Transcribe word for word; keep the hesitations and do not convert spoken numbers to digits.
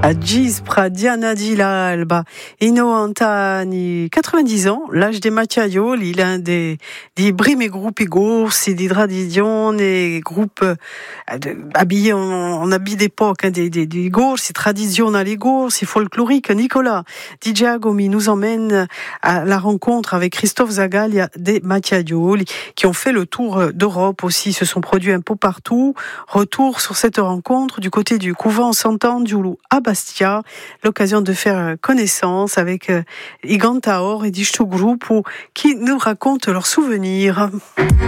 a Gis Pradiana di l'Alba, Ino Antani, quatre-vingt-dix ans, l'âge des Mattiaioli, il a des, des brimes et groupes corsi, des traditions et groupes euh, habillés en, en habits d'époque, hein, des, des, des corsi, traditionnels corsi, folkloriques. Nicolas Di Giacomi nous emmène à la rencontre avec Christophe Zagaglia des Mattiaioli, qui ont fait le tour d'Europe aussi, se sont produits un peu partout. Retour sur cette rencontre du côté du couvent Sant'Angelo à Bastia, l'occasion de faire connaissance avec euh, Igantaor et Dishtu Group qui nous racontent leurs souvenirs.